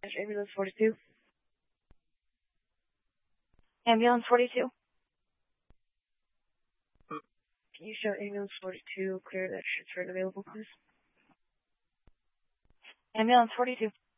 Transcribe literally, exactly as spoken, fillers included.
Ambulance forty-two. Ambulance forty-two. Can you show ambulance forty-two clear that transfer available, please? Ambulance forty-two.